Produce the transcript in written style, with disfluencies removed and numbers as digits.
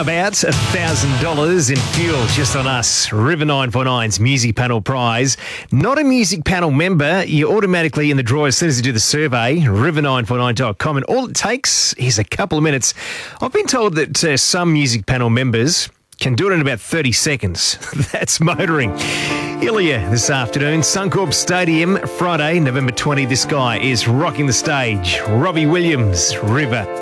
about $1,000 in fuel just on us? River 949's Music Panel prize. Not a Music Panel member, you're automatically in the draw as soon as you do the survey, river949.com, and all it takes is a couple of minutes. I've been told that some Music Panel members can do it in about 30 seconds. That's motoring. Ilya this afternoon, Suncorp Stadium, Friday, November 20. This guy is rocking the stage. Robbie Williams, River.